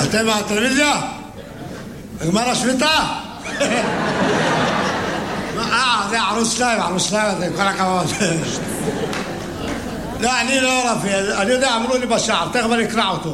אתם מהטלוויזיה? נגמר השביתה? זה ערוץ 2, זה כל הכבוד. לא, אני לא רפי, אני יודע, אמרו לי בשער, תכף אני אקרא אותו.